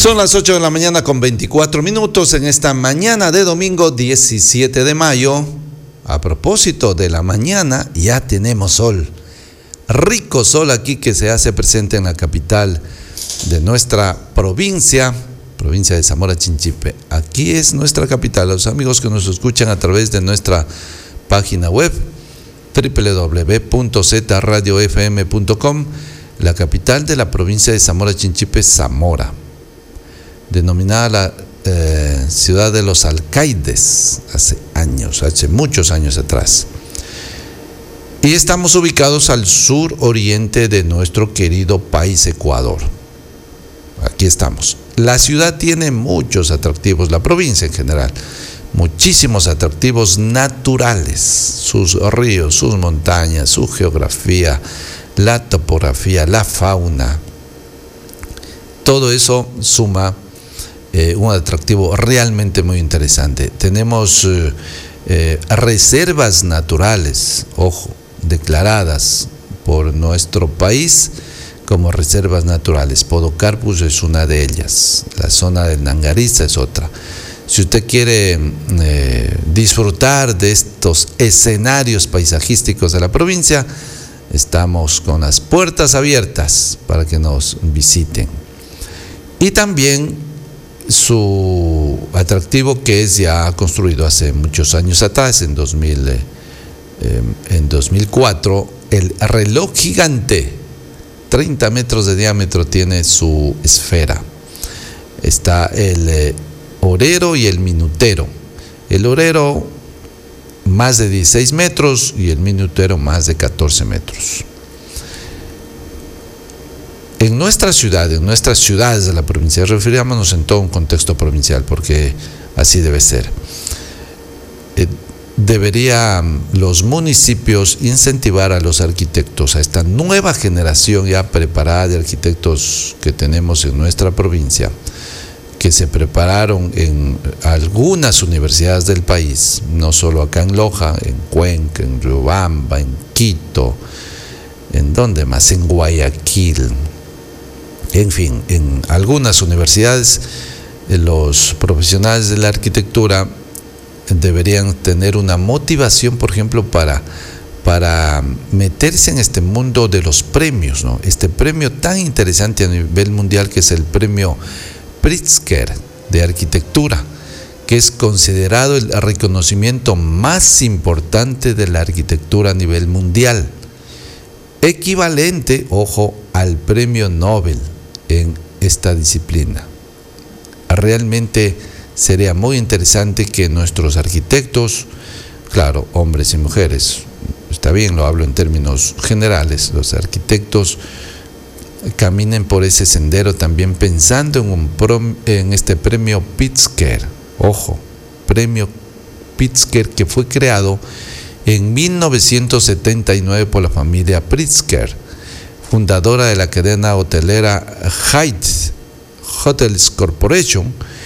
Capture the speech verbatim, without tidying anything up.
Son las ocho de la mañana con veinticuatro minutos en esta mañana de domingo diecisiete de mayo. A propósito de la mañana, ya tenemos sol. Rico sol aquí que se hace presente en la capital de nuestra provincia, provincia de Zamora Chinchipe. Aquí es nuestra capital. Los amigos que nos escuchan a través de nuestra página web doble u doble u doble u punto z radio f m punto com, la capital de la provincia de Zamora Chinchipe, Zamora, denominada la eh, ciudad de los alcaides hace años, hace muchos años atrás. Y estamos ubicados al sur oriente de nuestro querido país Ecuador. Aquí estamos. La ciudad tiene muchos atractivos, la provincia en general, muchísimos atractivos naturales, sus ríos, sus montañas, su geografía, la topografía, la fauna. Todo eso suma eh, un atractivo realmente muy interesante. Tenemos eh, eh, reservas naturales, ojo, declaradas por nuestro país como reservas naturales. Podocarpus es una de ellas, la zona del Nangariza es otra. Si usted quiere eh, disfrutar de estos escenarios paisajísticos de la provincia, estamos con las puertas abiertas para que nos visiten. Y también su atractivo, que es ya construido hace muchos años atrás, en, dos mil, eh, en dos mil cuatro, el reloj gigante, treinta metros de diámetro tiene su esfera. Está el eh, horero y el minutero. El horero más de dieciséis metros y el minutero más de catorce metros. En nuestra ciudad, en nuestras ciudades de la provincia, refiriámonos en todo un contexto provincial, porque así debe ser. Eh, deberían los municipios incentivar a los arquitectos, a esta nueva generación ya preparada de arquitectos que tenemos en nuestra provincia, que se prepararon en algunas universidades del país, no solo acá en Loja, en Cuenca, en Riobamba, en Quito, en donde más, en Guayaquil, en fin, en algunas universidades, los profesionales de la arquitectura deberían tener una motivación, por ejemplo, para, para meterse en este mundo de los premios, ¿no? Este premio tan interesante a nivel mundial que es el premio Pritzker de arquitectura, que es considerado el reconocimiento más importante de la arquitectura a nivel mundial, equivalente, ojo, al premio Nobel en esta disciplina. Realmente sería muy interesante que nuestros arquitectos, claro, hombres y mujeres, está bien, lo hablo en términos generales, los arquitectos caminen por ese sendero también pensando en, un prom, en este premio Pritzker. Ojo, premio Pritzker, que fue creado en mil novecientos setenta y nueve por la familia Pritzker, fundadora de la cadena hotelera Hyatt Hotels Corporation,